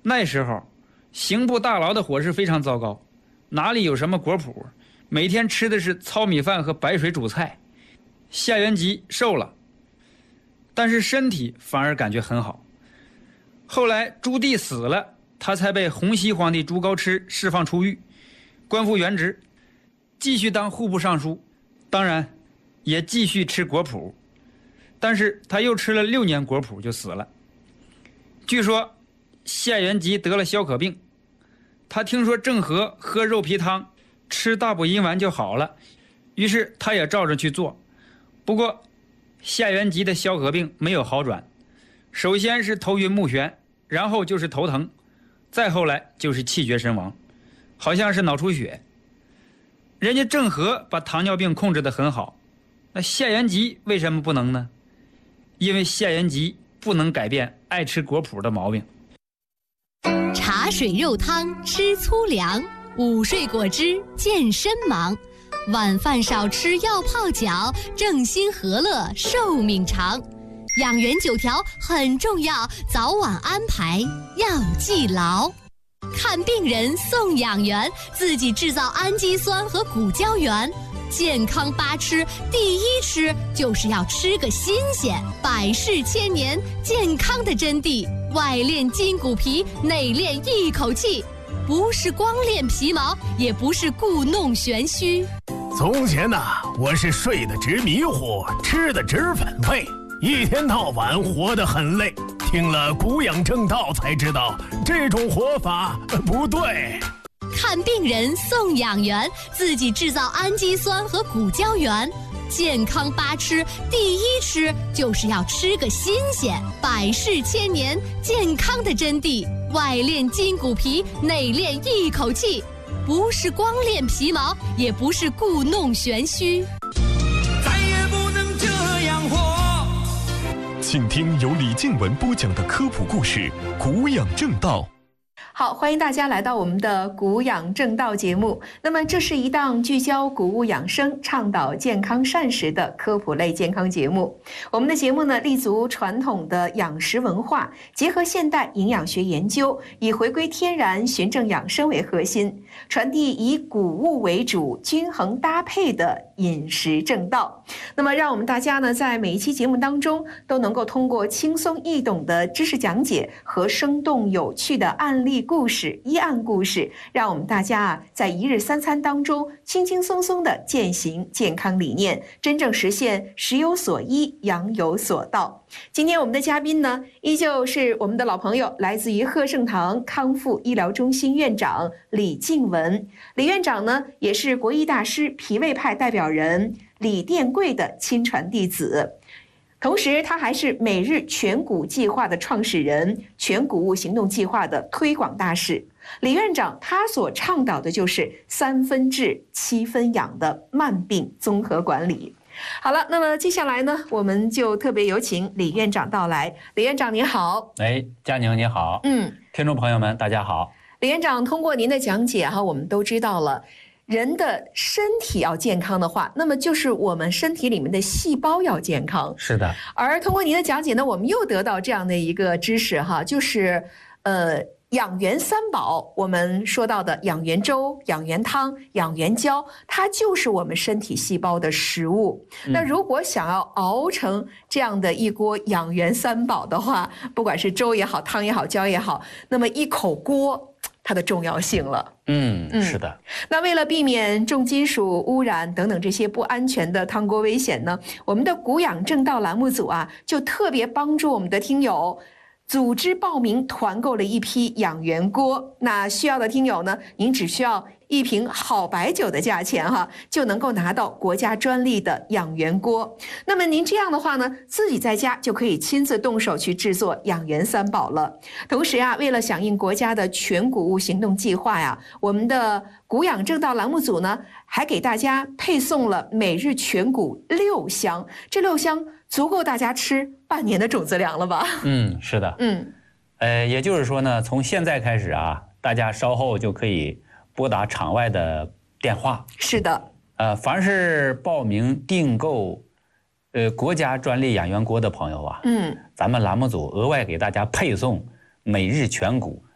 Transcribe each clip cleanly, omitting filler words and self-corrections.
那时候，刑部大牢的伙食非常糟糕，哪里有什么果脯，每天吃的是糙米饭和白水煮菜。夏元吉瘦了，但是身体反而感觉很好。后来朱棣死了，他才被洪熙皇帝朱高炽释放出狱，官复原职，继续当户部尚书，当然也继续吃果脯，但是他又吃了6年果脯就死了。据说夏元吉得了消渴病，他听说郑和喝肉皮汤吃大补阴丸就好了，于是他也照着去做。不过夏元吉的消渴病没有好转，首先是头晕目眩，然后就是头疼，再后来就是气绝身亡，好像是脑出血。人家郑和把糖尿病控制得很好，那夏元吉为什么不能呢？因为夏元吉不能改变爱吃果脯的毛病。 茶水肉汤吃粗粮，午睡果汁健身忙，晚饭少吃药泡脚，正心和乐寿命长。养元9条很重要，早晚安排要记牢。看病人送养元，自己制造氨基酸和骨胶原。健康8吃，第1吃就是要吃个新鲜，百世千年健康的真谛。外练筋骨皮，内练一口气，不是光练皮毛，也不是故弄玄虚。 从前呐，我是睡得直迷糊，吃得直反胃，一天到晚活得很累。听了古养正道才知道，这种活法不对。 看病人送养元，自己制造氨基酸和骨胶原。健康8吃，第1吃就是要吃个新鲜，百世千年健康的真谛。外练筋骨皮，内练一口气，不是光练皮毛，也不是故弄玄虚。 再也不能这样活。 请听由李静文播讲的科普故事《古养正道》。 好，欢迎大家来到我们的古养正道节目。那么这是一档聚焦谷物养生、倡导健康膳食的科普类健康节目。我们的节目呢，立足传统的养食文化，结合现代营养学研究，以回归天然、循证养生为核心，传递以谷物为主、均衡搭配的饮食正道。那么让我们大家呢，在每一期节目当中都能够通过轻松易懂的知识讲解和生动有趣的案例故事、医案故事，让我们大家在一日三餐当中轻轻松松的践行健康理念，真正实现食有所依、养有所道。今天我们的嘉宾呢，依旧是我们的老朋友，来自于贺盛堂康复医疗中心院长李静文。李院长呢，也是国医大师、脾胃派代表人李殿贵的亲传弟子。同时他还是每日全谷计划的创始人，全谷物行动计划的推广大使。李院长他所倡导的就是3分治7分养的慢病综合管理。好了，那么接下来呢，我们就特别有请李院长到来。李院长您好。 佳宁你好。听众朋友们大家好。 李院长，通过您的讲解我们都知道了，人的身体要健康的话，那么就是我们身体里面的细胞要健康。 是的。 而通过您的讲解呢，我们又得到这样的一个知识就是养元3宝，我们说到的养元粥、养元汤、养元胶，它就是我们身体细胞的食物。那如果想要熬成这样的一锅养元3宝的话，不管是粥也好、汤也好、胶也好，那么一口锅它的重要性了。 是的。 那为了避免重金属污染等等这些不安全的汤锅危险呢，我们的古养正道栏目组就特别帮助我们的听友组织报名团购了一批养元锅。那需要的听友呢，您只需要1瓶好白酒的价钱就能够拿到国家专利的养元锅。那么您这样的话呢，自己在家就可以亲自动手去制作养元3宝了。同时为了响应国家的全谷物行动计划我们的古养正道栏目组呢，还给大家配送了每日全谷6箱，这6箱足够大家吃半年的种子粮了吧？ 是的。也就是说呢，从现在开始大家稍后就可以拨打场外的电话。 是的。 凡是报名订购国家专利养元锅的朋友咱们栏目组额外给大家配送每日全谷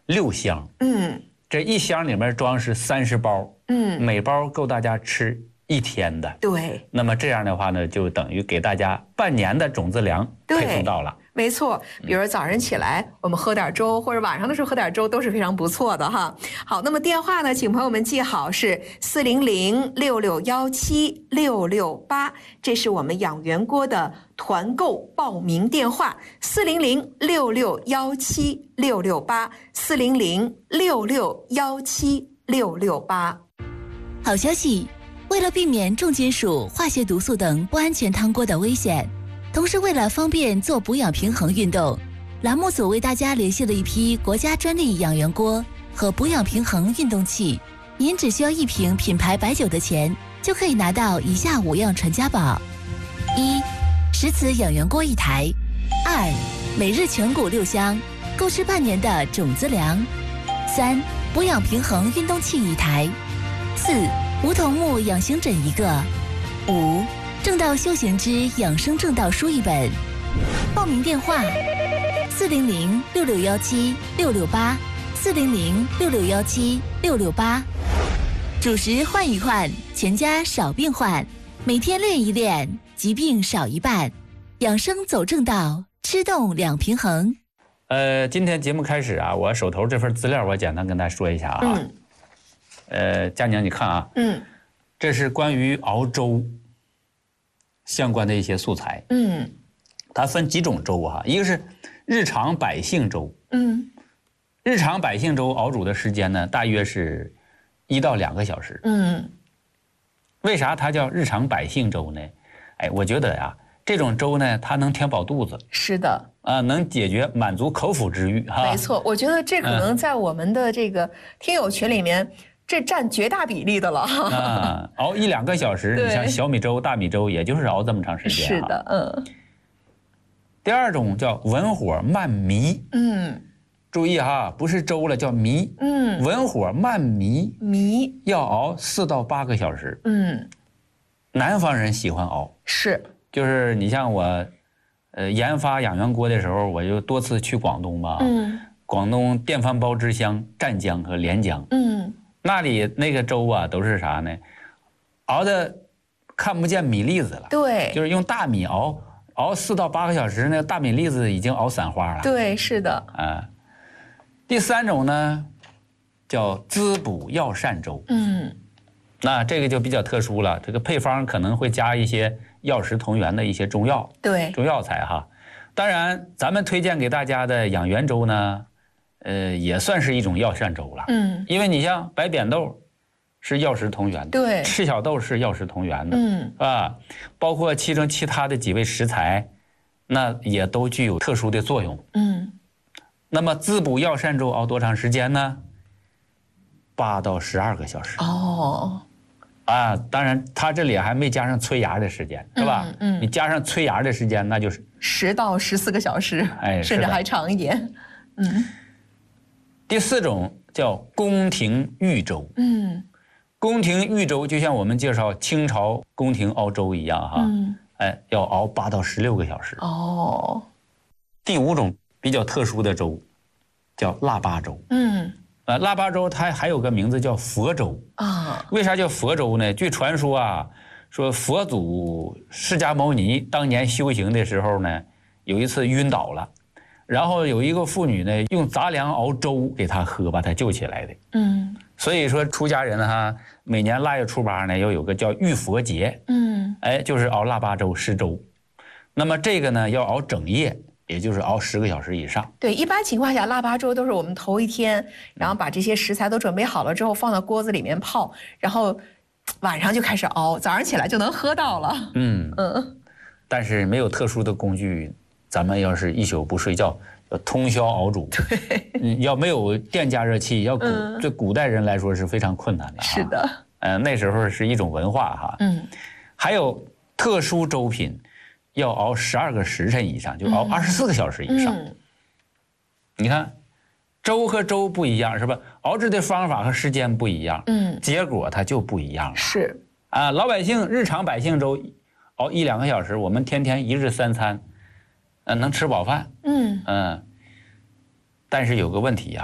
6箱，这1箱里面装是30包，每包够大家吃1天的。 对， 那么这样的话呢，就等于给大家半年的种子粮配送到了。 没错，比如早上起来我们喝点粥，或者晚上的时候喝点粥，都是非常不错的哈。好，那么电话呢，请朋友们记好是400-6617-668，这是我们养元锅的团购报名电话，400-6617-668，400-6617-668。 好消息，为了避免重金属、化学毒素等不安全汤锅的危险，同时为了方便做补养平衡运动，栏目组为大家联系了一批国家专利养元锅和补养平衡运动器，您只需要1瓶品牌白酒的钱，就可以拿到以下5样传家宝：1. 石瓷养元锅1台； 2. 每日全谷6箱，够吃半年的种子粮； 3. 补养平衡运动器1台； 4. 梧桐木养形枕1个； 5. 正道修行之养生正道书1本。报名电话：400-6617-668， 400-6617-668。主食换一换，全家少病患，每天练一练，疾病少一半。养生走正道，吃动2平衡。 今天节目开始啊，我手头这份资料我简单跟大家说一下啊。佳宁你看啊，这是关于熬粥相关的一些素材。它分几种粥哈，一个是日常百姓粥。日常百姓粥熬煮的时间呢，大约是1到2个小时。为啥它叫日常百姓粥呢？哎，我觉得呀，这种粥呢，它能填饱肚子。 是的。 能解决满足口腹之欲哈。 没错，我觉得这可能在我们的这个听友群里面，这占绝大比例的了。 熬1、2个小时，你像小米粥、大米粥，也就是熬这么长时间。 是的， 第二种叫文火慢糜。注意哈，不是粥了，叫糜。文火慢糜要熬4到8个小时。南方人喜欢熬。是。就是你像我，研发养元锅的时候，我就多次去广东嘛。广东电饭煲之乡湛江和连江。那里那个粥啊，都是啥呢？熬的看不见米粒子了。对。就是用大米熬4到8个小时，那个大米粒子已经熬散花了。对，是的。第3种呢，叫滋补药膳粥。那这个就比较特殊了，这个配方可能会加一些药食同源的一些中药。对，中药材哈。当然，咱们推荐给大家的养元粥呢，也算是一种药膳粥了。因为你像白扁豆是药食同源的，对，赤小豆是药食同源的，包括其中其他的几味食材，那也都具有特殊的作用。那么滋补药膳粥熬多长时间呢？8到12个小时。当然它这里还没加上催芽的时间，是吧？你加上催芽的时间，那就是10到14个小时，甚至还长一点。第4种叫宫廷御粥。宫廷御粥就像我们介绍清朝宫廷熬粥一样哈。要熬8到16个小时。第5种比较特殊的粥叫腊八粥。腊八粥它还有个名字叫佛粥。为啥叫佛粥呢？据传说啊，说佛祖释迦牟尼当年修行的时候呢，有一次晕倒了，然后有一个妇女呢用杂粮熬粥给他喝，把他救起来的。所以说出家人哈，每年腊月初8呢要有个叫浴佛节。就是熬腊八粥施粥。那么这个呢要熬整夜，也就是熬10个小时以上。对，一般情况下腊八粥都是我们头一天，然后把这些食材都准备好了之后放到锅子里面泡，然后晚上就开始熬，早上起来就能喝到了。但是没有特殊的工具，咱们要是一宿不睡觉，要通宵熬煮。对，要没有电加热器，对古代人来说是非常困难的。是的。那时候是一种文化哈。还有特殊粥品。要熬12个时辰以上，就熬24个小时以上。你看，粥和粥不一样是吧？熬制的方法和时间不一样，结果它就不一样了。是老百姓日常百姓粥熬1、2个小时，我们天天1日3餐，能吃饱饭。但是有个问题哈，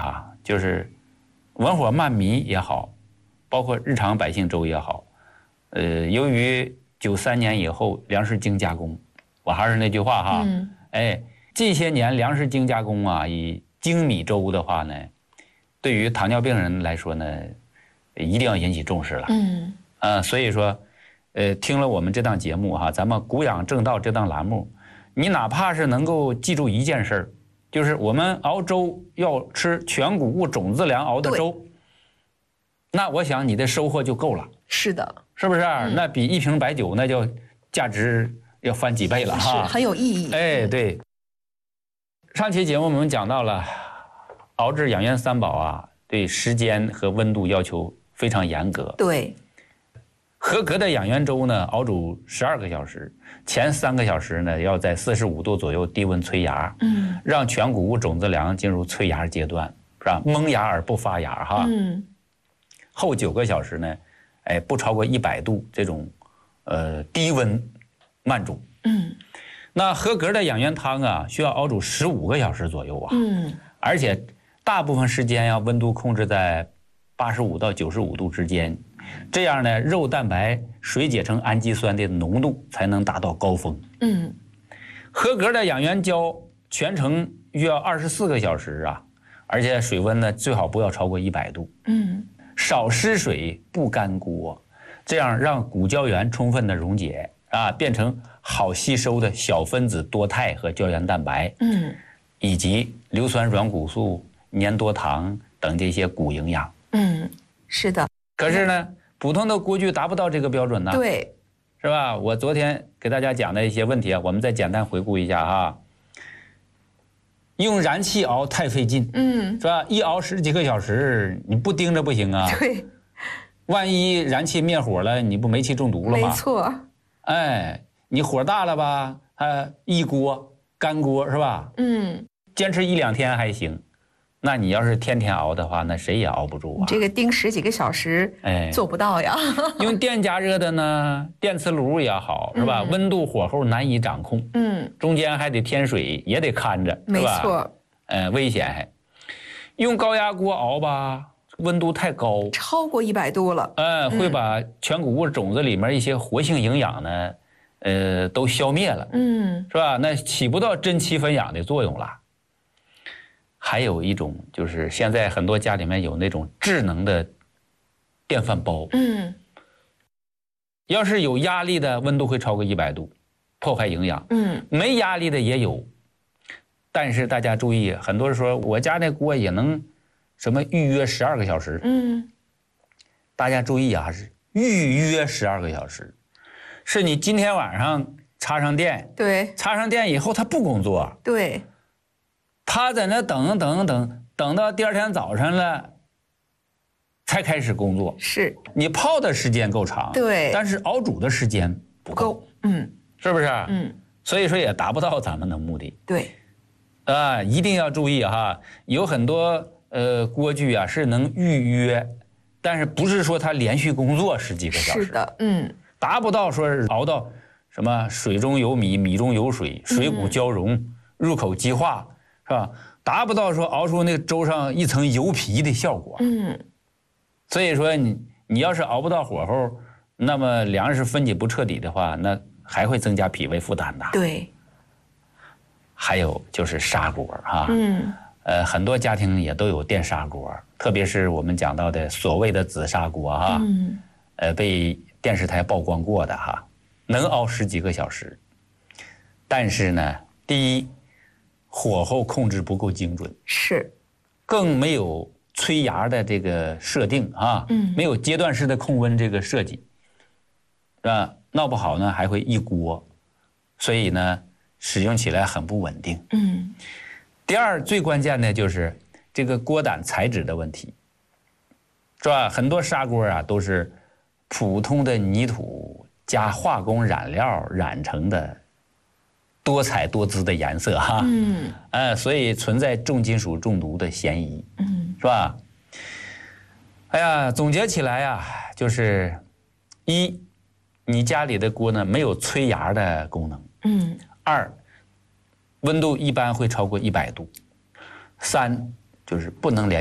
就是文火慢迷也好，包括日常百姓粥也好，由于93年以后粮食精加工，我还是那句话哈，这些年粮食精加工啊，以精米粥的话呢，对于糖尿病人来说呢，一定要引起重视了。所以说，听了我们这档节目哈，咱们古养正道这档栏目，你哪怕是能够记住一件事儿，就是我们熬粥要吃全谷物种子粮熬的粥，那我想你的收获就够了。 是的， 是不是？那比一瓶白酒那叫价值要翻几倍了哈， 是很有意义。 对。上期节目我们讲到了熬制养元三宝啊，对时间和温度要求非常严格。 对， 合格的养元粥呢，熬煮12个小时，前3个小时呢要在45度左右低温催芽，让全谷物种子粮进入催芽阶段，是吧？萌芽而不发芽哈。后9个小时呢，不超过100度这种低温慢煮。那合格的养元汤啊，需要熬煮15个小时左右啊。而且大部分时间要温度控制在85到95度之间，这样呢，肉蛋白水解成氨基酸的浓度才能达到高峰。合格的养元胶全程需要24个小时啊，而且水温呢最好不要超过100度。少湿水不干锅，这样让谷胶原充分的溶解啊，变成好吸收的小分子多肽和胶原蛋白，以及硫酸软骨素、粘多糖等这些谷营养。 是的。 可是呢，普通的锅具达不到这个标准呢。 对， 是吧？我昨天给大家讲的一些问题啊，我们再简单回顾一下哈。用燃气熬太费劲，是吧？一熬10几个小时，你不盯着不行啊。 对， 万一燃气灭火了，你不煤气中毒了吗？ 没错。 你火大了吧？一锅干锅是吧？坚持1、2天还行，那你要是天天熬的话，那谁也熬不住啊。 这个盯10几个小时，做不到呀。 用电加热的呢，电磁炉也好，是吧？温度火候难以掌控，中间还得添水，也得看着，是吧？ 没错。 危险还。用高压锅熬吧，温度太高， 超过100度了， 会把全谷物种子里面一些活性营养呢，都消灭了，是吧？那起不到真气分养的作用了。还有一种就是现在很多家里面有那种智能的电饭煲，要是有压力的温度会超过100度，破坏营养，没压力的也有，但是大家注意，很多人说我家那锅也能什么预约12个小时，大家注意啊，是预约12个小时，是你今天晚上插上电， 对， 插上电以后它不工作， 对， 他在那等到第2天早晨了才开始工作， 是你泡的时间够长， 对， 但是熬煮的时间不够，是不是？所以说也达不到咱们的目的。 对， 一定要注意哈，有很多锅具啊是能预约，但是不是说它连续工作10几个小时， 是的， 达不到说是熬到什么水中有米，米中有水，水谷交融，入口即化，是吧？达不到说熬出那个粥上一层油皮的效果。所以说你要是熬不到火候，那么粮食分解不彻底的话，那还会增加脾胃负担的。 对。 还有就是砂锅哈，很多家庭也都有电砂锅，特别是我们讲到的所谓的紫砂锅哈，被电视台曝光过的哈，能熬10几个小时，但是呢，第一，火候控制不够精准， 是， 更没有催芽的这个设定啊，没有阶段式的控温这个设计，是吧？闹不好呢还会一锅，所以呢使用起来很不稳定。第二最关键的就是这个锅胆材质的问题，是吧？很多砂锅啊都是普通的泥土加化工染料染成的多彩多姿的颜色哈，所以存在重金属中毒的嫌疑，是吧？哎呀，总结起来呀，就是一，你家里的锅呢没有催芽的功能，二，温度一般会超过100度，三，就是不能连